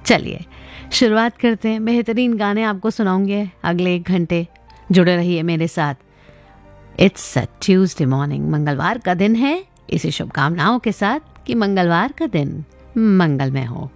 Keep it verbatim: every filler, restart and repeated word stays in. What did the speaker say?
चलिए शुरुआत करते हैं। बेहतरीन गाने आपको सुनाऊंगे अगले एक घंटे, जुड़े रहिए मेरे साथ। इट्स अ ट्यूसडे मॉर्निंग, मंगलवार का दिन है। इसी शुभकामनाओं के साथ कि मंगलवार का दिन मंगलमय हो।